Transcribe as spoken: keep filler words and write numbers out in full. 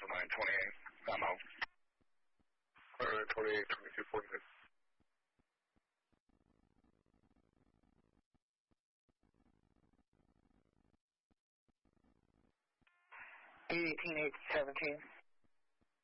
Delta nine twenty-eight. I'm out. Alright, twenty-eight, twenty-two, forty-six. eighteen, eight seventeen.